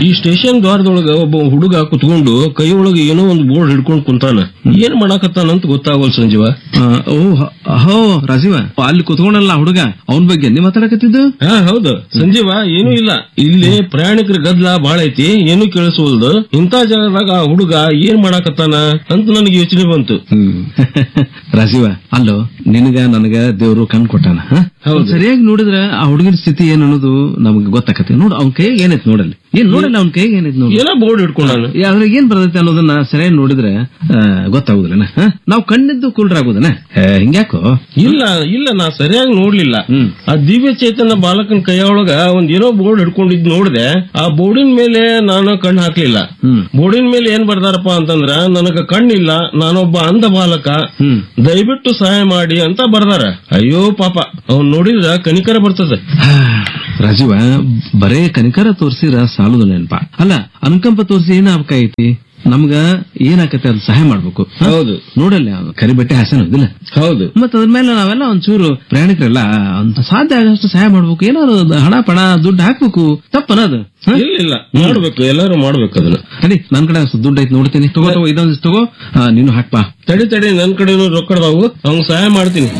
Station ದ್ವಾರದೊಳಗ ಒಬ್ಬ ಹುಡುಗ ಕುತ್ಕೊಂಡು ಕೈಯೊಳಗೆ ಏನೋ ಒಂದು ಬೋರ್ಡ್ ಹಿಡ್ಕೊಂಡು ಕುಂತಾನ. ಏನ್ ಮಾಡಾಕತ್ತಾನಂತ ಗೊತ್ತಾಗಲ್ ಸಂಜೀವ. ಹೋ ರಾಜೀವ, ಅಲ್ಲಿ ಕುತ್ಕೊಂಡಲ್ಲ ಹುಡುಗ, ಅವನ್ ಬಗ್ಗೆ ನೀ ಮಾತಾಡಕತ್ತಿದ್ದು? ಹೌದು ಸಂಜೀವ, ಏನೂ ಇಲ್ಲ. ಇಲ್ಲಿ ಪ್ರಯಾಣಿಕರ ಗದ್ಲ ಬಾಳ ಐತಿ, ಏನೂ ಕೇಳಿಸೋಲ್ದು. ಇಂಥ ಜಾಗದಾಗ ಆ ಹುಡುಗ ಏನ್ ಮಾಡಾಕತ್ತಾನ ಅಂತ ನನಗೆ ಯೋಚನೆ ಬಂತು. ರಾಜೀವ, ಅಲ್ಲೋ ನಿನಗ ನನಗ ದೇವ್ರು ಕಣ್ ಕೊಟ್ಟಾನ. ಸರಿಯಾಗಿ ನೋಡಿದ್ರ ಆ ಹುಡುಗಿನ ಸ್ಥಿತಿ ಏನ್ ಅನ್ನೋದು ನಮ್ಗೆ ಗೊತ್ತಾಕತಿ. ನೋಡು ಅವ್ನ ಕೈಗೆ ಏನೈತಿ ನೋಡಲ್ಲಿ, ಏನ್ ನೋಡಲ್ಲ ಅವ್ನ ಕೈಗೆ ಏನೈತಿ ನೋಡಿ, ಏನೋ ಬೋರ್ಡ್ ಹಿಡ್ಕೊಂಡ ಅದ್ರಾಗ ಏನ್ ಬರ್ತೈತಿ ಅನ್ನೋದನ್ನ ಸರಿಯಾಗಿ ನೋಡಿದ್ರೆ ಗೊತ್ತಾಗುದಿಲ್ಲ. ನಾವು ಕಣ್ಣಿದ್ದು ಕುಲ್ರಾಗುದನ ಹಿಂಗ್ಯಾಕೋ? ಇಲ್ಲ ಇಲ್ಲ, ನಾ ಸರಿಯಾಗಿ ನೋಡ್ಲಿಲ್ಲ. ಆ ದಿವ್ಯ ಚೇತನ ಬಾಲಕನ ಕೈಯೊಳಗ ಒಂದ್ ಏನೋ ಬೋರ್ಡ್ ಹಿಡ್ಕೊಂಡಿದ್ ನೋಡಿದೆ. ಆ ಬೋರ್ಡಿನ ಮೇಲೆ ನಾನು ಕಣ್ಣು ಹಾಕ್ಲಿಲ್ಲ. ಬೋರ್ಡಿನ ಮೇಲೆ ಏನ್ ಬರ್ದಾರಪ್ಪ ಅಂತಂದ್ರ, ನನಗ ಕಣ್ಣಿಲ್ಲ, ನಾನೊಬ್ಬ ಅಂಧ ಬಾಲಕ, ದಯವಿಟ್ಟು ಸಹಾಯ ಮಾಡಿ ಅಂತ ಬರ್ದಾರ. ಅಯ್ಯೋ ಪಾಪ, ಅವ್ನ್ ನೋಡಿದ್ರ ಕನಿಕರ ಬರ್ತದೆ. ರಾಜೀವ, ಬರೇ ಕನಿಕರ ತೋರ್ಸಿರ ಸಾಲುದು ನೆನಪ ಅಲ್ಲ, ಅನುಕಂಪ ತೋರಿಸಿ ಏನಾಗೈತಿ ನಮ್ಗ ಏನಾಕತಿ ಅದು ಸಹಾಯ ಮಾಡ್ಬೇಕು. ಹೌದು, ನೋಡಲ್ಲ ಕರಿ ಬಟ್ಟೆ ಹಾಸನದಿಲ್ಲ. ಹೌದು, ಮತ್ತ ಅದ್ರ ಮೇಲೆ ನಾವೆಲ್ಲ ಒಂಚೂರು ಪ್ರಯಾಣಿಕರೆಲ್ಲ ಸಾಧ್ಯ ಆಗಷ್ಟು ಸಹಾಯ ಮಾಡ್ಬೇಕು. ಏನಾದ್ರು ಹಣ ಪಣ ದುಡ್ಡು ಹಾಕ್ಬೇಕು, ತಪ್ಪನದು ಇಲ್ಲ ಮಾಡ್ಬೇಕು, ಎಲ್ಲಾರು ಮಾಡ್ಬೇಕು ಅದನ್ನ. ಅಡಿ ನನ್ ಕಡೆ ದುಡ್ಡು ಐತಿ, ನೋಡ್ತೀನಿ, ತಗೋ ಇದೊಂದು ತಗೋ, ನೀನು ಹಾಕ್ಪಾ. ತಡಿ ನನ್ ಕಡೆ ರೊಕ್ಕದಾವು, ಅವ್ನ್ ಸಹಾಯ ಮಾಡ್ತೀನಿ.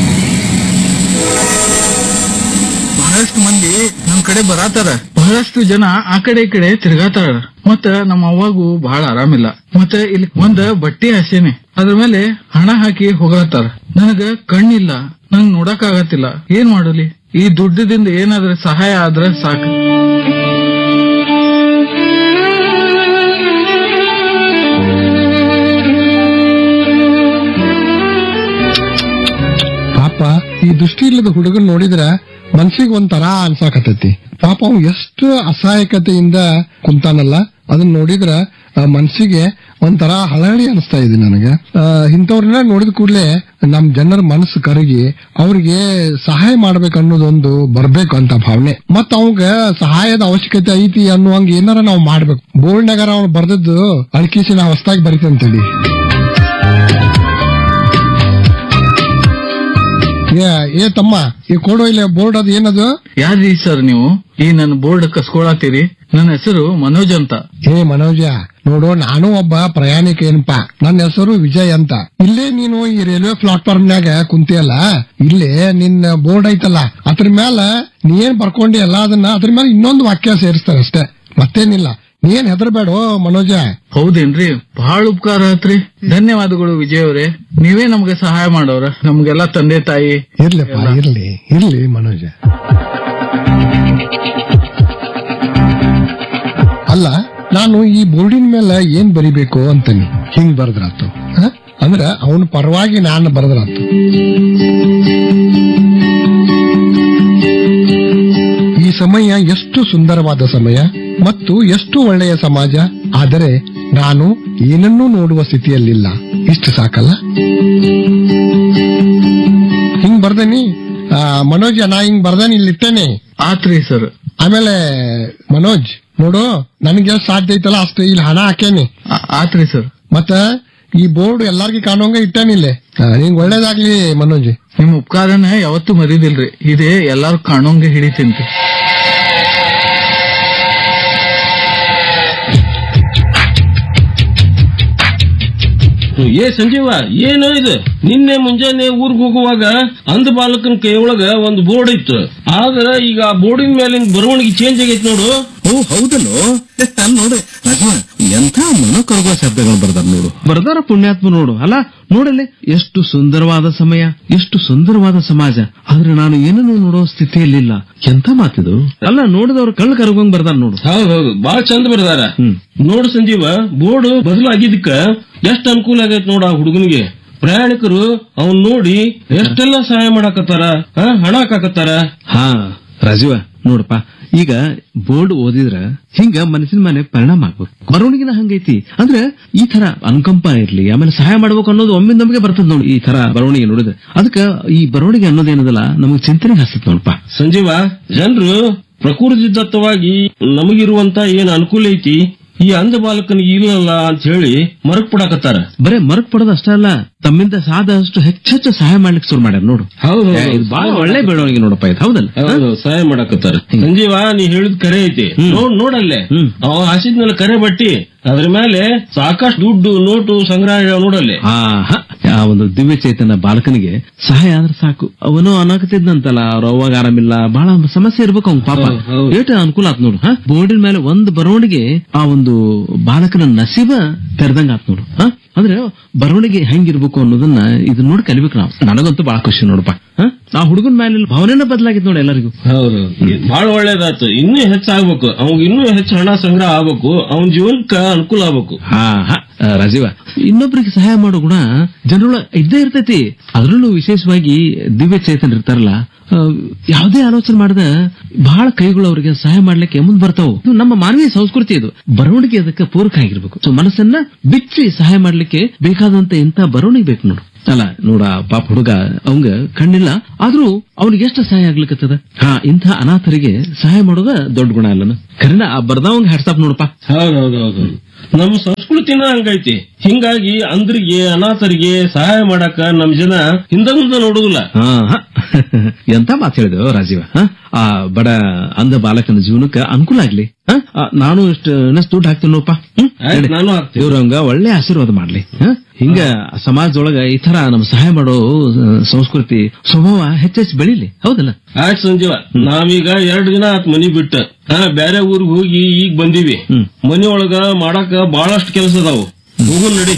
ಬಹಳಷ್ಟು ಮಂದಿ ನಮ್ ಕಡೆ ಬರಾತಾರ, ಬಹಳಷ್ಟು ಜನ ಆ ಕಡೆ ಈ ಕಡೆ ತಿರ್ಗಾತಾರ. ಮತ್ತ ನಮ್ಮ ಅವ್ವಾಗೂ ಬಹಳ ಆರಾಮಿಲ್ಲ. ಮತ್ತ ಇಲ್ಲಿ ಒಂದ್ ಬಟ್ಟೆ ಹಸೇನೆ, ಅದ್ರ ಮೇಲೆ ಹಣ ಹಾಕಿ ಹೋಗತ್ತಾರ. ನನಗ ಕಣ್ಣಿಲ್ಲ, ನಂಗ್ ನೋಡಕ್ ಆಗತ್ತಿಲ್ಲ, ಏನ್ ಮಾಡಲಿ? ಈ ದುಡ್ಡದಿಂದ ಏನಾದ್ರೆ ಸಹಾಯ ಆದ್ರೆ ಸಾಕು. ಪಾಪ, ಈ ದೃಷ್ಟಿ ಇಲ್ಲದ ಹುಡುಗನ್ ನೋಡಿದ್ರ ಮನ್ಸಿಗೆ ಒಂಥರ ಅನ್ಸಾಕತೈತಿ. ಪಾಪ ಅವ್ ಎಷ್ಟು ಅಸಹಾಯಕತೆಯಿಂದ ಕುಂತಾನಲ್ಲ, ಅದನ್ನ ನೋಡಿದ್ರ ಮನ್ಸಿಗೆ ಒಂಥರ ಹಳಹಳಿ ಅನಿಸ್ತಾ ಇದೆ ನನಗೆ. ಇಂಥವ್ರನ್ನ ನೋಡಿದ ಕೂಡಲೇ ನಮ್ ಜನರ ಮನಸ್ಸು ಕರಗಿ ಅವ್ರಿಗೆ ಸಹಾಯ ಮಾಡ್ಬೇಕನ್ನೋದೊಂದು ಬರ್ಬೇಕು ಅಂತ ಭಾವನೆ. ಮತ್ತ ಅವಂಗ ಸಹಾಯದ ಅವಶ್ಯಕತೆ ಐತಿ ಅನ್ನುವಂಗ ಏನಾರ ನಾವು ಮಾಡ್ಬೇಕು. ಬೋರ್ಡ್ನಾಗಾರ ಅವ್ನು ಬರ್ದದ್ದು ಅಳ್ಕಿಸಿ ನಾ ಹೊಸದಾಗಿ ಬರೀತಂತೇಳಿ. ಏ ತಮ್ಮ, ಈ ಕೊಡೋ ಇಲ್ಲ ಬೋರ್ಡ್, ಅದು ಏನದು? ಯಾರ್ರೀ ಸರ್ ನೀವು ಈ ನನ್ನ ಬೋರ್ಡ್ ಕಸ್ಕೊಳತ್ತೀರಿ? ನನ್ನ ಹೆಸರು ಮನೋಜ್ ಅಂತ. ಮನೋಜ, ನೋಡು, ನಾನು ಒಬ್ಬ ಪ್ರಯಾಣಿಕ ಏನಪ್ಪಾ. ನನ್ನ ಹೆಸರು ವಿಜಯ್ ಅಂತ. ಇಲ್ಲೇ ನೀನು ಈ ರೈಲ್ವೆ ಪ್ಲಾಟ್ಫಾರ್ಮ್ನಾಗ ಕುಂತಿಯಲ್ಲ, ಇಲ್ಲೇ ನಿನ್ನ ಬೋರ್ಡ್ ಐತಲ್ಲ, ಅದ್ರ ಮ್ಯಾಲ ನೀ ಏನ್ ಬರ್ಕೊಂಡಿ ಅಲ್ಲ, ಅದನ್ನ ಅದ್ರ ಮೇಲೆ ಇನ್ನೊಂದು ವಾಕ್ಯ ಸೇರಿಸ್ತಾರೆ ಅಷ್ಟೇ, ಮತ್ತೇನಿಲ್ಲ. ನೀನ್ ಹೆದರ್ಬೇಡ ಮನೋಜ. ಹೌದೇನ್ರಿ? ಬಹಳ ಉಪಕಾರ ಆತ್ರಿ, ಧನ್ಯವಾದಗಳು ವಿಜಯ್ ಅವರೇ. ನೀವೇ ನಮ್ಗೆ ಸಹಾಯ ಮಾಡೋರ, ನಮ್ಗೆಲ್ಲಾ ತಂದೆ ತಾಯಿ. ಇರ್ಲಿಪ್ಪ, ಇರ್ಲಿ ಮನೋಜ. ಅಲ್ಲ, ನಾನು ಈ ಬೋರ್ಡಿನ ಮೇಲೆ ಏನ್ ಬರಿಬೇಕು ಅಂತೀನಿ. ಹಿಂಗ್ ಬರ್ದ್ರಾತು ಅಂದ್ರ ಅವನ ಪರವಾಗಿ ನಾನು ಬರ್ದ್ರಾತು. ಈ ಸಮಯ ಎಷ್ಟು ಸುಂದರವಾದ ಸಮಯ ಮತ್ತು ಎಷ್ಟು ಒಳ್ಳೆಯ ಸಮಾಜ. ಆದರೆ ನಾನು ಏನನ್ನೂ ನೋಡುವ ಸ್ಥಿತಿಯಲ್ಲಿಲ್ಲ. ಇಷ್ಟು ಸಾಕಲ್ಲ? ಹಿಂಗ್ ಬರ್ದೇನಿ ಮನೋಜ್, ನಾ ಹಿಂಗ್ ಬರ್ದೇನಿ, ಇಲ್ಲಿಟ್ಟೇನೆ. ಆತ್ರಿ ಸರ್. ಆಮೇಲೆ ಮನೋಜ್, ನೋಡು, ನನಗೆ ಸಾಧ್ಯ ಐತಲ್ಲ ಅಷ್ಟು ಇಲ್ಲಿ ಹಣ ಹಾಕೇನಿ. ಆತ್ರಿ ಸರ್. ಮತ್ತ ಈ ಬೋರ್ಡ್ ಎಲ್ಲಾರ್ಗಿ ಕಾಣೋಂಗ ಇಟ್ಟೇನಿಲ್ಲೇ. ನಿಂಗ್ ಒಳ್ಳೇದಾಗ್ಲಿ ಮನೋಜ್. ನಿಮ್ ಉಪಕಾರನ ಯಾವತ್ತೂ ಮರೀದಿಲ್ರಿ, ಇದೇ ಎಲ್ಲಾರು ಕಾಣೋಂಗೆ ಹಿಡಿತೀನಿ. ಏ ಸಂಜೀವ, ಏನೋ ಇದು? ನಿನ್ನೆ ಮುಂಜಾನೆ ಊರ್ಗ್ ಹೋಗುವಾಗ ಅಂಧ ಬಾಲಕನ ಕೈಯೊಳಗ ಒಂದು ಬೋರ್ಡ್ ಇತ್ತು. ಆದ್ರ ಈಗ ಆ ಬೋರ್ಡಿನ ಮೇಲಿನ ಬರವಣಿಗೆ ಚೇಂಜ್ ಆಗೈತಿ ನೋಡು. ಹೌದಲ್ಲೋ, ನೋಡು ಎಂಥ ಮನಕರಗೋ ಶಬ್ದಗಳು ಬರ್ದಾರ ನೋಡು, ಬರ್ದಾರ ಪುಣ್ಯಾತ್ಮ ನೋಡು. ಅಲ್ಲ ನೋಡಲ್ಲಿ ಎಷ್ಟು ಸುಂದರವಾದ ಸಮಯ, ಎಷ್ಟು ಸುಂದರವಾದ ಸಮಾಜ. ಆದ್ರೆ ನಾನು ಏನನ್ನು ನೋಡೋ ಸ್ಥಿತಿಯಲ್ಲಿಲ್ಲ. ಎಂಥ ಮಾತಿದು ಅಲ್ಲ, ನೋಡಿದವ್ರು ಕಳ್ಳ ಕರಗೋಂಗ್ ಬರ್ದಾರ ನೋಡು. ಹೌದೌದು, ಬಾಳ ಚಂದ ಬರ್ದಾರ. ನೋಡು ಸಂಜೀವ, ಬೋರ್ಡ್ ಬದಲಾಗಿದ್ದಕ್ಕ ಎಷ್ಟ್ ಅನುಕೂಲ ಆಗೈತ್ ನೋಡ ಆ ಹುಡುಗನಿಗೆ. ಪ್ರಯಾಣಿಕರು ಅವನ್ ನೋಡಿ ಎಷ್ಟೆಲ್ಲ ಸಹಾಯ ಮಾಡಾಕತ್ತಾರ, ಹಣ ಹಾಕಾಕತ್ತಾರ. ಹಾ ರಾಜೀವ, ನೋಡಪ್ಪ, ಈಗ ಬೋರ್ಡ್ ಓದಿದ್ರ ಹಿಂಗ ಮನಸ್ಸಿನ ಮೇಲೆ ಪರಿಣಾಮ ಆಗ್ಬೇಕು. ಬರವಣಿಗೆನ ಹಂಗೈತಿ ಅಂದ್ರೆ ಈ ತರ ಅನುಕಂಪ ಇರ್ಲಿ, ಆಮೇಲೆ ಸಹಾಯ ಮಾಡ್ಬೇಕು ಅನ್ನೋದು ಒಮ್ಮೆ ನಮಗೆ ಬರ್ತದ ನೋಡಿ. ಈ ತರ ಬರವಣಿಗೆ ನೋಡಿದ್ರೆ ಅದಕ್ಕ ಈ ಬರವಣಿಗೆ ಅನ್ನೋದೇನದಲ್ಲ ನಮಗ್ ಚಿಂತನೆ ಹಸ್ತತ್ ನೋಡಪ್ಪ. ಸಂಜೀವ, ಜನರು ಪ್ರಕೃತಿದತ್ತವಾಗಿ ನಮಗಿರುವಂತ ಏನ್ ಅನುಕೂಲ ಐತಿ ಈ ಅಂಧ ಬಾಲಕನಿಗೆ ಇಲ್ಲಲ್ಲ ಅಂತ ಹೇಳಿ ಮರಕ್ ಪಡಾಕತ್ತಾರ. ಬರೇ ಮರಕ್ ಪಡೋದು ಅಷ್ಟೇ ಅಲ್ಲ, ತಮ್ಮಿಂದ ಸಾದಷ್ಟು ಹೆಚ್ಚೆಚ್ಚು ಸಹಾಯ ಮಾಡ್ಲಿಕ್ಕೆ ಶುರು ಮಾಡ್ಯಾರ ನೋಡು. ಹೌದು ಇದು ಬಹಳ ಒಳ್ಳೆ ಬೆಳವಣಿಗೆ ನೋಡಪ್ಪ ಇದು. ಹೌದಲ್ಲ? ಸಹಾಯ ಮಾಡಾಕತ್ತಾರ. ಸಂಜೀವ, ನೀ ಹೇಳಿದ್ ಕರೆ ಐತಿ. ನೋಡಲ್ಲೇ ಅವ ಹಾಸಿದ್ಮೇಲೆ ಕರೆ ಬಟ್ಟಿ ಅದ್ರ ಮೇಲೆ ಸಾಕಷ್ಟು ದುಡ್ಡು ನೋಟು ಸಂಗ್ರಹ ನೋಡಲ್ಲೇ. ಆ ಒಂದು ದಿವ್ಯ ಚೈತನ್ಯ ಬಾಲಕನಿಗೆ ಸಹಾಯ ಆದ್ರೆ ಸಾಕು. ಅವನು ಅನಾಗತಿದ್ನಂತಲ್ಲ, ಅವ್ರ ಅವಾಗ ಆರಾಮಿಲ್ಲ, ಬಹಳ ಸಮಸ್ಯೆ ಇರ್ಬೇಕು ಅವ್ನ ಪಾಪ. ಏಟ ಅನುಕೂಲ ಆತ್ ನೋಡು. ಬೋರ್ಡಿನ ಮೇಲೆ ಒಂದು ಬರವಣಿಗೆ ಆ ಒಂದು ಬಾಲಕನ ನಸೀಬ ತೆರೆದಂಗ ಆತ್ ನೋಡು. ಅಂದ್ರೆ ಬರವಣಿಗೆ ಹೆಂಗಿರ್ಬೇಕು ಅನ್ನೋದನ್ನ ಇದನ್ನ ನೋಡಿ ಕಲಿಬೇಕು ನಾವು. ನನಗಂತೂ ಬಹಳ ಖುಷಿ ನೋಡಪ್ಪ. ಆ ಹುಡುಗನ ಮೇಲೆ ಭಾವನೆನ ಬದಲಾಗಿದ್ ನೋಡಿ ಎಲ್ಲರಿಗೂ. ಹೌದು, ಬಹಳ ಒಳ್ಳೇದಾಯ್ತು. ಇನ್ನೂ ಹೆಚ್ಚಾಗ್ಬೇಕು, ಅವ್ನಿಗೆ ಇನ್ನೂ ಹೆಚ್ಚು ಹಣ ಸಂಗ್ರಹ ಆಗ್ಬೇಕು, ಅವನ ಜೀವನಕ್ಕ ಅನುಕೂಲ ಆಗ್ಬೇಕು. ರಾಜೀವ, ಇನ್ನೊಬ್ರಿಗೆ ಸಹಾಯ ಮಾಡೋ ಗುಣ ಜನರೊಳ ಇದ್ದೇ ಇರ್ತೈತಿ. ಅದ್ರಲ್ಲೂ ವಿಶೇಷವಾಗಿ ದಿವ್ಯ ಚೇತನ ಇರ್ತಾರಲ್ಲ, ಯಾವುದೇ ಆಲೋಚನೆ ಮಾಡದ ಬಹಳ ಕೈಗಳು ಅವರಿಗೆ ಸಹಾಯ ಮಾಡ್ಲಿಕ್ಕೆ ಮುಂದ್ ಬರ್ತಾವು. ನಮ್ಮ ಮಾನವೀಯ ಸಂಸ್ಕೃತಿ ಇದು. ಬರವಣಿಗೆ ಅದಕ್ಕೆ ಪೂರಕ ಆಗಿರ್ಬೇಕು. ಸೊ ಮನಸ್ಸನ್ನ ಬಿಚ್ಚಿ ಸಹಾಯ ಮಾಡ್ಲಿಕ್ಕೆ ಬೇಕಾದಂತ ಇಂಥ ಬರವಣಿಗೆ ಬೇಕು ನೋಡು. ಅಲ್ಲ ನೋಡ, ಪಾಪ ಹುಡುಗ ಅವಂಗ ಕಣ್ಣಿಲ್ಲ, ಆದ್ರೂ ಅವ್ನಿಗೆ ಎಷ್ಟು ಸಹಾಯ ಆಗ್ಲಿಕ್ಕತ್ತದ. ಇಂಥ ಅನಾಥರಿಗೆ ಸಹಾಯ ಮಾಡೋದ ದೊಡ್ಡ ಗುಣ ಅಲ್ಲನ. ಕರೆನ ಆ ಬರ್ದವಂಗ ಹ್ಯಾಟ್ಸಾಪ್ ನೋಡಪ್ಪ. ಹೌದೌದೌದು, ನಮ್ಮ ಸಂಸ್ಕೃತಿನ ಹಂಗೈತಿ. ಹಿಂಗಾಗಿ ಅಂದ್ರಿಗೆ ಅನಾಥರಿಗೆ ಸಹಾಯ ಮಾಡಾಕ ನಮ್ ಜನ ಹಿಂದ ಮುಂದೆ ನೋಡುದಿಲ್ಲ. ಎಂತ ಮಾತು ಹೇಳಿದೆವು ರಾಜೀವ. ಆ ಬಡ ಅಂಧ ಬಾಲಕನ ಜೀವನಕ್ಕೆ ಅನುಕೂಲ ಆಗ್ಲಿ. ನಾನು ಇಷ್ಟು ದುಡ್ಡು ಹಾಕ್ತೀನಿ ನೋಡಪ್ಪ. ನಾನು ಹಾಕ್ತೀನಿ. ಇವ್ರಂಗ ಒಳ್ಳೆ ಆಶೀರ್ವಾದ ಮಾಡ್ಲಿ. ಹಿಂಗ ಸಮಾಜದೊಳಗ ಈ ತರ ನಮ್ ಸಹಾಯ ಮಾಡೋ ಸಂಸ್ಕೃತಿ ಸ್ವಭಾವ ಹೆಚ್ಚೆಚ್ಚು ಬೆಳಿಲಿ. ಹೌದಲ್ಲ? ಆಯ್ತು ಸಂಜೀವ, ನಾವೀಗ 2 ದಿನ ಆತ್ ಮನಿ ಬಿಟ್ಟ ಬೇರೆ ಊರಿಗೆ ಹೋಗಿ ಈಗ ಬಂದೀವಿ. ಮನಿಯೊಳಗ ಮಾಡಾಕ ಬಹಳಷ್ಟು ಕೆಲಸ ಅದಾವು. ಹೋಗು ನಡಿ.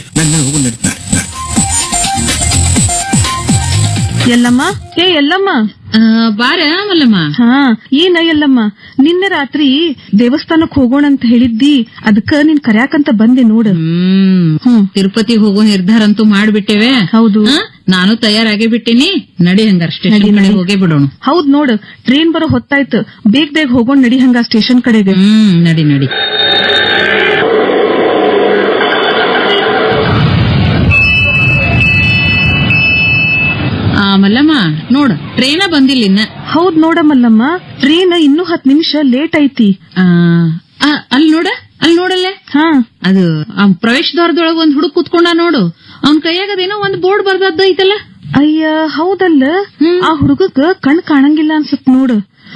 ಎಲ್ಲಮ್ಮ, ಎಲ್ಲಮ್ಮ ಬಾರ ಮಲ್ಲಮ್ಮ. ಏನ ಎಲ್ಲಮ್ಮ, ನಿನ್ನೆ ರಾತ್ರಿ ದೇವಸ್ಥಾನಕ್ ಹೋಗೋಣ ಅಂತ ಹೇಳಿದ್ದಿ, ಅದಕ್ಕ ನೀನ್ ಕರ್ಯಾಕಂತ ಬಂದೆ ನೋಡು. ತಿರುಪತಿ ಹೋಗೋ ನಿರ್ಧಾರ ಅಂತೂ ಮಾಡ್ಬಿಟ್ಟೇವೆ. ಹೌದು, ನಾನು ತಯಾರಾಗೇ ಬಿಟ್ಟಿನಿ. ನಡಿ ಹಂಗಾರ ಸ್ಟೇಷನ್ ಕಡೆ ಹೋಗೇ ಬಿಡೋಣ. ಹೌದ್ ನೋಡು, ಟ್ರೈನ್ ಬರೋ ಹೊತ್ತಾಯ್ತು. ಬೇಗ ಹೋಗೋಣ, ನಡಿ ಹಂಗ ಸ್ಟೇಷನ್ ಕಡೆಗೆ. ನಡಿ ನಡಿ. ಮಲ್ಲಮ್ಮ ನೋಡು, ಟ್ರೈನ ಬಂದಿಲ್ಲ ಇನ್ನ. ಹೌದ್ ನೋಡ ಮಲ್ಲಮ್ಮ, ಟ್ರೈನ್ ಇನ್ನೂ 10 ನಿಮಿಷ ಲೇಟ್ ಐತಿ. ಅಲ್ಲಿ ನೋಡಲ್ಲೇ. ಅದು ಪ್ರವೇಶ ದ್ವಾರದೊಳಗ ಒಂದ್ ಹುಡುಗ ಕೂತ್ಕೊಂಡ ನೋಡು. ಅವ್ನ ಕೈಯಾಗದೇನೋ ಒಂದ್ ಬೋರ್ಡ್ ಬರ್ದದ್ದು ಐತಲ್ಲ. ಅಯ್ಯ ಹೌದಲ್ಲ, ಆ ಹುಡುಗಗ ಕಣ್ ಕಾಣಂಗಿಲ್ಲ ಅನ್ಸತ್ ನೋಡು.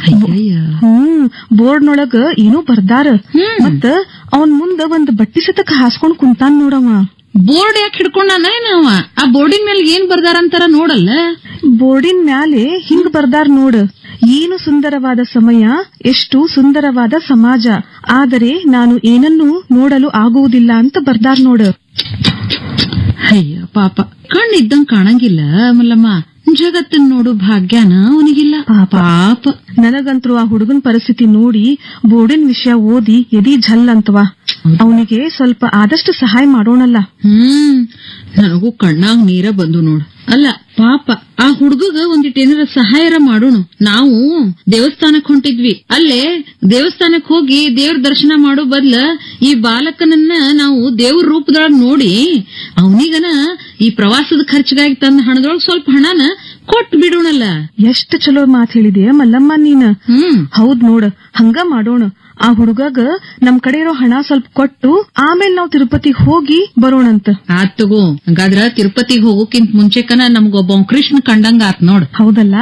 ಬೋರ್ಡ್ನೊಳಗ ಏನೋ ಬರ್ದಾರ. ಮತ್ತ ಅವನ್ ಮುಂದ ಒಂದ್ ಬಟ್ಟಿ ಸತಕ್ ಹಾಸ್ಕೊಂಡ್ ಕುಂತಾನ್ ನೋಡವ. ಬೋರ್ಡ್ ಯಾಕೆ ಹಿಡ್ಕೊಂಡಾನ ಏನವ? ಆ ಬೋರ್ಡಿನ ಮೇಲೆ ಏನ್ ಬರ್ದಾರಂತಾರ ನೋಡಲ್ಲ. ಬೋರ್ಡಿನ ಮ್ಯಾಲೆ ಹಿಂಗ್ ಬರ್ದಾರ್ ನೋಡು. ಏನು ಸುಂದರವಾದ ಸಮಯ, ಎಷ್ಟು ಸುಂದರವಾದ ಸಮಾಜ, ಆದರೆ ನಾನು ಏನನ್ನೂ ನೋಡಲು ಆಗುವುದಿಲ್ಲ ಅಂತ ಬರ್ದಾರ್ ನೋಡು. ಅಯ್ಯ ಪಾಪ, ಕಣ್ಣಿದ್ದಂಗ್ ಕಾಣಂಗಿಲ್ಲ ಮಲ್ಲಮ್ಮ. ಜಗತ್ತನ್ ನೋಡು ಭಾಗ್ಯನ ಅವನಿಗಿಲ್ಲ ಪಾಪ. ನನಗಂತರೂ ಆ ಹುಡುಗನ್ ಪರಿಸ್ಥಿತಿ ನೋಡಿ ಬೋರ್ಡಿನ ವಿಷಯ ಓದಿ ಎದಿ ಝಲ್ ಅಂತವಾ. ಅವನಿಗೆ ಸ್ವಲ್ಪ ಆದಷ್ಟು ಸಹಾಯ ಮಾಡೋಣಲ್ಲ. ನನಗೂ ಕಣ್ಣಾಗ್ ನೀರ ಬಂದು ನೋಡು. ಅಲ್ಲ ಪಾಪ, ಆ ಹುಡುಗಗ ಒಂದಿಟ್ಟು ಏನಾರ ಸಹಾಯರ ಮಾಡೋಣ. ನಾವು ದೇವಸ್ಥಾನಕ್ ಹೊಂಟಿದ್ವಿ. ಅಲ್ಲೇ ದೇವಸ್ಥಾನಕ್ ಹೋಗಿ ದೇವ್ರ ದರ್ಶನ ಮಾಡೋ ಬದ್ಲ ಈ ಬಾಲಕನನ್ನ ನಾವು ದೇವ್ರ ರೂಪದೊಳಗ್ ನೋಡಿ ಅವನಿಗನ ಈ ಪ್ರವಾಸದ ಖರ್ಚಿಗಾಗಿ ತಂದ ಹಣದೊಳಗ್ ಸ್ವಲ್ಪ ಹಣನ ಕೊಟ್ಟು ಬಿಡೋಣಲ್ಲ. ಎಷ್ಟು ಚಲೋ ಮಾತ್ ಹೇಳಿದೆಯ ಮಲ್ಲಮ್ಮ ನೀನ್. ಹೌದ್ ನೋಡ, ಹಂಗ ಮಾಡೋಣ. ಆ ಹುಡುಗಾಗ ನಮ್ ಕಡೆ ಇರೋ ಹಣ ಸ್ವಲ್ಪ ಕೊಟ್ಟು ಆಮೇಲೆ ನಾವ್ ತಿರುಪತಿಗೆ ಹೋಗಿ ಬರೋಣಂತ. ಆತ್ ತಗೋ. ಹಂಗಾದ್ರ ತಿರುಪತಿಗೆ ಹೋಗೋಕ್ಕಿಂತ ಮುಂಚೆಕನ ನಮ್ಗೊಬ್ಬ ಕೃಷ್ಣ ಕಂಡಂಗ ಆತ್ ನೋಡ್. ಹೌದಲ್ಲ?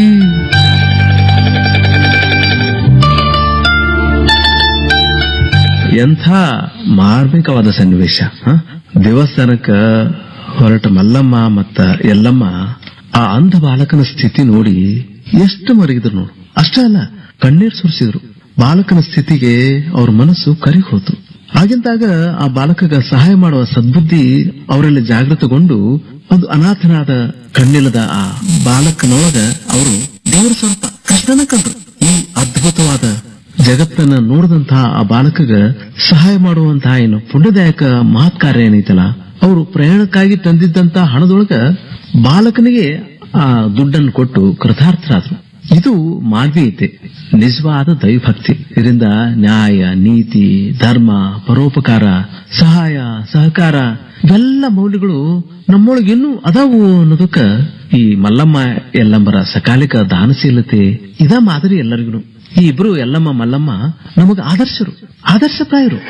ಎಂಥ ಮಾರ್ಮಿಕವಾದ ಸನ್ನಿವೇಶ. ದೇವಸ್ಥಾನಕ್ಕ ಹೊರಟ ಮಲ್ಲಮ್ಮ ಮತ್ತ ಎಲ್ಲಮ್ಮ ಆ ಅಂಧ ಬಾಲಕನ ಸ್ಥಿತಿ ನೋಡಿ ಎಷ್ಟು ಮರಗಿದ್ರು ನೋಡು. ಅಷ್ಟೇ ಅಲ್ಲ, ಕಣ್ಣೀರ್ ಸುರಿಸಿದ್ರು. ಬಾಲಕನ ಸ್ಥಿತಿಗೆ ಅವ್ರ ಮನಸ್ಸು ಕರಿ ಹೋತು. ಹಾಗಿದ್ದಾಗ ಆ ಬಾಲಕಗ ಸಹಾಯ ಮಾಡುವ ಸದ್ಬುದ್ಧಿ ಅವರಲ್ಲಿ ಜಾಗೃತಗೊಂಡು ಒಂದು ಅನಾಥನಾದ ಕಣ್ಣಿಲ್ಲದ ಆ ಬಾಲಕನೊಳಗ ಅವರು ದೇವರ ಸ್ವಲ್ಪ ಕೃಷ್ಣನ ಕಂಡ್ರು. ಈ ಅದ್ಭುತವಾದ ಜಗತ್ತನ್ನ ನೋಡಿದಂತಹ ಆ ಬಾಲಕಗ ಸಹಾಯ ಮಾಡುವಂತಹ ಏನು ಪುಣ್ಯದಾಯಕ ಮಹತ್ ಕಾರ್ಯ ಏನೈತಲ್ಲ, ಅವರು ಪ್ರಯಾಣಕ್ಕಾಗಿ ತಂದಿದ್ದಂತ ಹಣದೊಳಗ ಬಾಲಕನಿಗೆ ಆ ದುಡ್ಡನ್ನು ಕೊಟ್ಟು ಕೃತಾರ್ಥರಾದ್ರು. ಇದು ಮಾನವೀಯತೆ, ನಿಜವಾದ ದೈವಭಕ್ತಿ. ಇದರಿಂದ ನ್ಯಾಯ, ನೀತಿ, ಧರ್ಮ, ಪರೋಪಕಾರ, ಸಹಾಯ, ಸಹಕಾರ ಇವೆಲ್ಲ ಮೌಲ್ಯಗಳು ನಮ್ಮೊಳಗೆ ಇನ್ನೂ ಅದಾವು ಅನ್ನೋದಕ್ಕ ಈ ಮಲ್ಲಮ್ಮ ಎಲ್ಲಂಬರ ಸಕಾಲಿಕ ದಾನಶೀಲತೆ ಇದ ಮಾದರಿ ಎಲ್ಲರಿಗೂ. ಈ ಇಬ್ರು ಎಲ್ಲಮ್ಮ ಮಲ್ಲಮ್ಮ ನಮಗ ಆದರ್ಶರು, ಆದರ್ಶಪ್ರಾಯರು.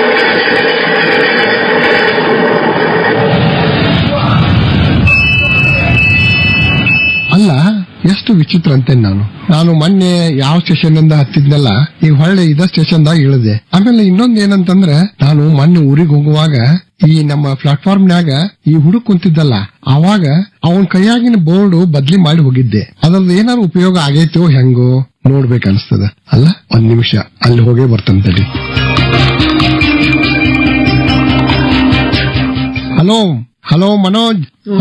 ಅಲ್ಲ, ಎಷ್ಟು ವಿಚಿತ್ರ ಅಂತೇನೆ ನಾನು ಮೊನ್ನೆ ಯಾವ ಸ್ಟೇಷನ್ ಇಂದ ಹತ್ತಿದ್ನಲ್ಲ, ಈಗ ಹೊಳ್ಳೆ ಇದ ಸ್ಟೇಷನ್ದಾಗ ಇಳಿದೆ. ಆಮೇಲೆ ಇನ್ನೊಂದ್ ಏನಂತಂದ್ರೆ, ನಾನು ಮೊನ್ನೆ ಊರಿಗೆ ಹೋಗುವಾಗ ಈ ನಮ್ಮ ಪ್ಲಾಟ್ಫಾರ್ಮ್ನ್ಯಾಗ ಈ ಹುಡುಗ ಕುಂತಿದ್ದಲ್ಲ, ಅವಾಗ ಅವನ್ ಕೈಯಾಗಿನ ಬೋರ್ಡ್ ಬದ್ಲಿ ಮಾಡಿ ಹೋಗಿದ್ದೆ. ಅದ್ರದ್ದು ಏನಾದ್ರು ಉಪಯೋಗ ಆಗೈತೋ ಹೆಂಗೋ ನೋಡ್ಬೇಕನ್ಸ್ತದ. ಅಲ್ಲ, ಒಂದ್ ನಿಮಿಷ ಅಲ್ಲಿ ಹೋಗೇ ಬರ್ತಂತಡಿ. Hello hello Manoj.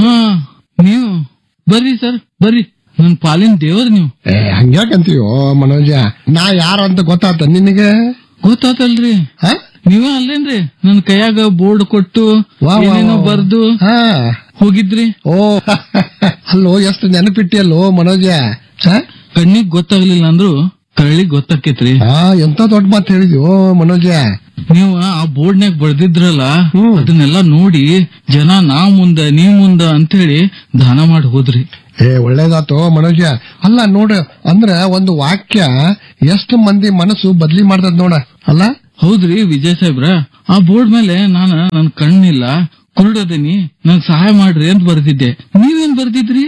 ನೀವು ಬರ್ರಿ ಸರ್, ಬರ್ರಿ. ನನ್ ಪಾಲಿನ ದೇವ್ರ ನೀವು. ಹಂಗ್ಯಾಕಂತೀವೋ ಮನೋಜ, ನಾ ಯಾರು ಅಂತ ಗೊತ್ತಾತ ನಿನಗೆ? ಗೊತ್ತಾತಲ್ರಿ, ನೀವೇ ಅಲ್ಲೇನ್ರಿ ನನ್ ಕೈಯಾಗ ಬೋರ್ಡ್ ಕೊಟ್ಟು ಏನೇನೋ ಬರ್ದು ಹೋಗಿದ್ರಿ. ಓ ಅಲ್ಲೋ, ಎಷ್ಟು ನೆನಪಿಟ್ಟಿಯಲ್ಲೋ ಮನೋಜ. ಕಣ್ಣಿಗ್ ಗೊತ್ತಾಗ್ಲಿಲ್ಲ ಅಂದ್ರು ಕರಳಿಗ್ ಗೊತ್ತಾಕೇತ್ರಿ. ಎಂತ ದೊಡ್ಡ ಮಾತು ಹೇಳಿದ್ಯೋ ಮನೋಜ. ನೀವು ಆ ಬೋರ್ಡ್ನ್ಯಾಗ ಬರ್ದಿದ್ರಲ್ಲ, ಅದನ್ನೆಲ್ಲ ನೋಡಿ ಜನ ನಾವ್ ಮುಂದ ನೀವ್ ಮುಂದ ಅಂತ ಹೇಳಿ ದಾನ ಮಾಡಿ ಹೋದ್ರಿ. ಒಳ್ಳೇದಾತೋ ಮನೋಜ. ಅಲ್ಲ ನೋಡ, ಅಂದ್ರ ಒಂದು ವಾಕ್ಯ ಎಷ್ಟು ಮಂದಿ ಮನಸ್ಸು ಬದ್ಲಿ ಮಾಡ್ತದ ನೋಡ. ಅಲ್ಲ ಹೌದ್ರಿ ವಿಜಯ್ ಸಾಹೇಬ್ರ, ಆ ಬೋರ್ಡ್ ಮೇಲೆ ನನ್ ಕಣ್ಣಿಲ್ಲ, ಕುರುಡದೀನಿ, ನನ್ ಸಹಾಯ ಮಾಡ್ರಿ ಅಂತ ಬರ್ದಿದ್ದೆ. ನೀವೇನ್ ಬರ್ದಿದ್ರಿ?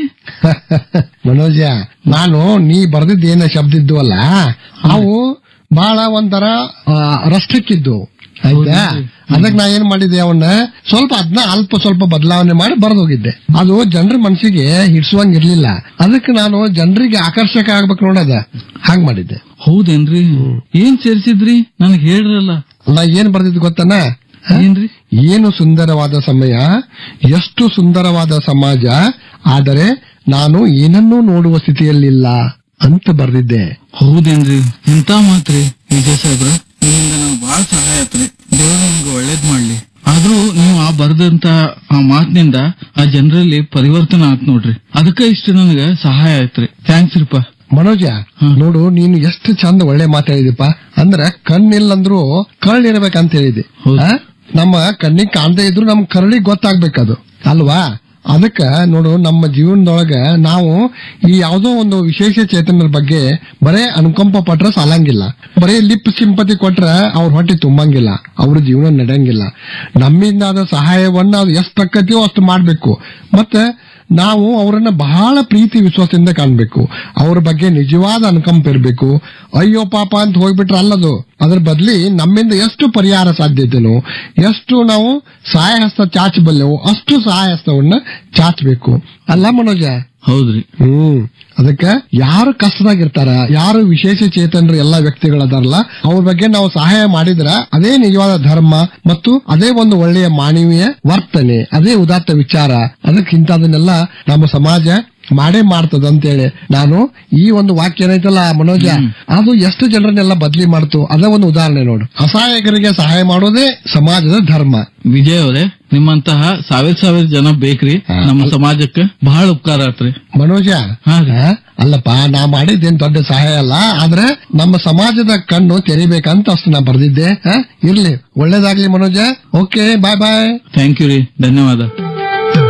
ಮನೋಜ, ನಾನು ನೀ ಬರ್ದಿದ್ದೇನ ಶಬ್ದ ಇದ್ದು ಅಲ್ಲ, ಅವು ಬಹಳ ಒಂಥರ ರಷ್ಟಕ್ಕಿದ್ದು ಆಯ್ತಾ. ಅದಕ್ಕೆ ನಾ ಏನ್ ಮಾಡಿದ್ದೆ, ಅವನ್ನ ಅದನ್ನ ಸ್ವಲ್ಪ ಬದಲಾವಣೆ ಮಾಡಿ ಬರ್ದೋಗಿದ್ದೆ. ಅದು ಜನರ ಮನಸ್ಸಿಗೆ ಹಿಡ್ಸುವಂಗಿರ್ಲಿಲ್ಲ. ಅದಕ್ಕೆ ನಾನು ಜನರಿಗೆ ಆಕರ್ಷಕ ಆಗ್ಬೇಕು ನೋಡದ ಹಾಗ್ ಮಾಡಿದ್ದೆ. ಹೌದೇನ್ರಿ? ಏನ್ ಸೇರಿಸಿದ್ರಿ ನನಗೆ ಹೇಳ್ರಲ್ಲ. ನಾ ಏನ್ ಬರ್ದಿದ್ದು ಗೊತ್ತನ? ಏನ್ರಿ? ಏನು ಸುಂದರವಾದ ಸಮಯ, ಎಷ್ಟು ಸುಂದರವಾದ ಸಮಾಜ, ಆದರೆ ನಾನು ಏನನ್ನೂ ನೋಡುವ ಸ್ಥಿತಿಯಲ್ಲಿಲ್ಲ ಅಂತ ಬರ್ದಿದ್ದೆ. ಹೌದೇನ್ರಿ? ಎಂತ ಮಾತ್ರಿ ವಿಜಯ್ ಸಾಹೇಬ್ರ, ನಿಮ್ಮಿಂದ ನನಗೆ ಬಹಳ ಸಹಾಯ ಆಯ್ತ್ರಿ. ದೇವ್ರು ನಿಮ್ಗೆ ಒಳ್ಳೇದ್ ಮಾಡ್ಲಿ. ಆದ್ರೂ ನೀವು ಆ ಬರ್ದಂತ ಆ ಮಾತಿನಿಂದ ಆ ಜನರಲ್ಲಿ ಪರಿವರ್ತನೆ ಆತ್ ನೋಡ್ರಿ. ಅದಕ್ಕ ಇಷ್ಟು ನನಗೆ ಸಹಾಯ ಆಯ್ತ್ರಿ. ಥ್ಯಾಂಕ್ಸ್ ರೀಪಾ. ಮನೋಜ, ನೋಡು, ನೀನು ಎಷ್ಟು ಚಂದ ಒಳ್ಳೆ ಮಾತಾಡಿದೀಪ. ಅಂದ್ರ ಕಣ್ಣಿಲ್ಲಂದ್ರು ಕರಳಿರ್ಬೇಕಂತ ಹೇಳಿದೆ. ನಮ್ಮ ಕಣ್ಣಿಗೆ ಕಾಣದೇ ಇದ್ರು ನಮ್ ಕರಳಿಗೆ ಗೊತ್ತಾಗ್ಬೇಕದು ಅಲ್ವಾ? ಅದಕ್ಕ ನೋಡು, ನಮ್ಮ ಜೀವನದೊಳಗ ನಾವು ಈ ಯಾವ್ದೋ ಒಂದು ವಿಶೇಷ ಚೇತನರ ಬಗ್ಗೆ ಬರೇ ಅನುಕಂಪ ಪಟ್ರ ಸಾಲಂಗಿಲ್ಲ. ಬರೇ ಲಿಪ್ ಸಿಂಪತಿ ಕೊಟ್ರ ಅವ್ರ ಹೊಟ್ಟೆ ತುಂಬಂಗಿಲ್ಲ, ಅವ್ರ ಜೀವನ ನಡೆಯಂಗಿಲ್ಲ. ನಮ್ಮಿಂದ ಆದ ಸಹಾಯವನ್ನ ಅದು ಎಷ್ಟು ತಕ್ಕತಿಯೋ ಅಷ್ಟು ಮಾಡ್ಬೇಕು. ಮತ್ತೆ ನಾವು ಅವರನ್ನ ಬಹಳ ಪ್ರೀತಿ ವಿಶ್ವಾಸದಿಂದ ಕಾಣ್ಬೇಕು. ಅವ್ರ ಬಗ್ಗೆ ನಿಜವಾದ ಅನುಕಂಪ ಇರಬೇಕು. ಅಯ್ಯೋ ಪಾಪ ಅಂತ ಹೋಗ್ಬಿಟ್ರೆ ಅಲ್ಲದು. ಅದ್ರ ಬದ್ಲಿ ನಮ್ಮಿಂದ ಎಷ್ಟು ಪರಿಹಾರ ಸಾಧ್ಯತೆನೋ, ಎಷ್ಟು ನಾವು ಸಹಾಯ ಹಸ್ತ ಚಾಚಬಲ್ಲೆವೋ ಅಷ್ಟು ಸಹಾಯ ಹಸ್ತವನ್ನ ಚಾಚಬೇಕು. ಅಲ್ಲ ಮನೋಜ? ಹೌದ್ರಿ. ಅದಕ್ಕ ಯಾರು ಕಷ್ಟದಾಗಿರ್ತಾರ, ಯಾರು ವಿಶೇಷ ಚೇತನರು ಎಲ್ಲಾ ವ್ಯಕ್ತಿಗಳದಾರಲ್ಲ, ಅವ್ರ ಬಗ್ಗೆ ನಾವು ಸಹಾಯ ಮಾಡಿದ್ರ ಅದೇ ನಿಜವಾದ ಧರ್ಮ ಮತ್ತು ಅದೇ ಒಂದು ಒಳ್ಳೆಯ ಮಾನವೀಯ ವರ್ತನೆ, ಅದೇ ಉದಾತ್ತ ವಿಚಾರ. ಅದಕ್ಕಿಂತದನ್ನೆಲ್ಲ ನಮ್ಮ ಸಮಾಜ ಮಾಡೇ ಮಾಡ್ತದ ಅಂತೇಳಿ ನಾನು ಈ ಒಂದು ವಾಕ್ಯ ಏನೈತಲ್ಲ ಮನೋಜ, ಅದು ಎಷ್ಟು ಜನರನ್ನೆಲ್ಲ ಬದ್ಲಿ ಮಾಡ್ತು. ಅದೇ ಒಂದು ಉದಾಹರಣೆ ನೋಡು. ಅಸಹಾಯಕರಿಗೆ ಸಹಾಯ ಮಾಡೋದೇ ಸಮಾಜದ ಧರ್ಮ. ವಿಜಯ್ ಅವರೇ, ನಿಮ್ಮಂತಹ ಸಾವಿರ ಜನ ಬೇಕ್ರಿ ನಮ್ಮ ಸಮಾಜಕ್ಕೆ. ಬಹಳ ಉಪಕಾರ ಆತ್ರಿ ಮನೋಜ. ಅಲ್ಲಪ್ಪ, ನಾ ಮಾಡಿದ್ದೇನ್ ದೊಡ್ಡ ಸಹಾಯ ಅಲ್ಲ, ಆದ್ರೆ ನಮ್ಮ ಸಮಾಜದ ಕಣ್ಣು ತೆರಿಬೇಕಂತ ಅಷ್ಟು ನಾ ಬರ್ದಿದ್ದೆ. ಇರ್ಲಿ, ಒಳ್ಳೇದಾಗ್ಲಿ Manoj. Okay, bye bye. Thank you ರೀ, ಧನ್ಯವಾದ.